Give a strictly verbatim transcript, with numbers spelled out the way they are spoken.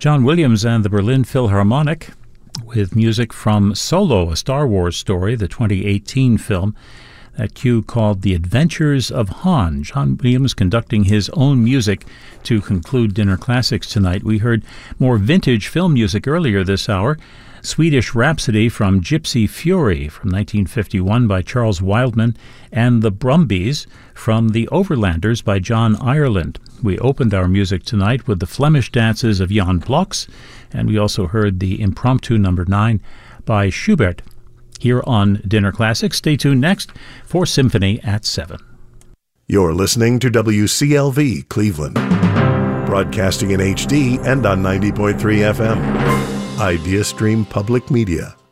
John Williams and the Berlin Philharmonic with music from Solo, a Star Wars story, the twenty eighteen film. That cue called The Adventures of Han. John Williams conducting his own music to conclude Dinner Classics tonight. We heard more vintage film music earlier this hour. Swedish Rhapsody from Gypsy Fury from nineteen fifty-one by Charles Wildman, and The Brumbies from The Overlanders by John Ireland. We opened our music tonight with the Flemish dances of Jan Bloks, and we also heard the Impromptu number nine by Schubert. Here on Dinner Classics, stay tuned next for Symphony at seven. You're listening to W C L V Cleveland, broadcasting in H D and on ninety point three F M. Idea Stream Public Media.